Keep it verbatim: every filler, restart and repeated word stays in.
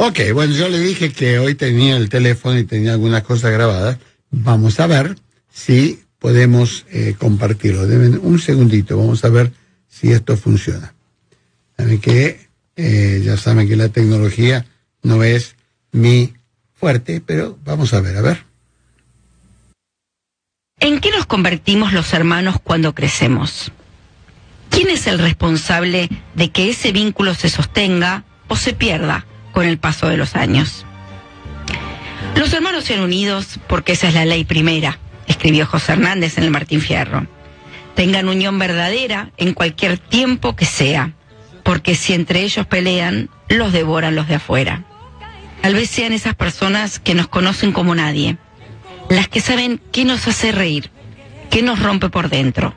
Ok, bueno, yo le dije que hoy tenía el teléfono y tenía algunas cosas grabadas. Vamos a ver si podemos eh, compartirlo. Deben un segundito, vamos a ver si esto funciona. Saben que eh, ya saben que la tecnología no es mi fuerte, pero vamos a ver, a ver. ¿En qué nos convertimos los hermanos cuando crecemos? ¿Quién es el responsable de que ese vínculo se sostenga o se pierda con el paso de los años? Los hermanos sean unidos porque esa es la ley primera, escribió José Hernández en el Martín Fierro. Tengan unión verdadera en cualquier tiempo que sea, porque si entre ellos pelean, los devoran los de afuera. Tal vez sean esas personas que nos conocen como nadie, las que saben qué nos hace reír, qué nos rompe por dentro.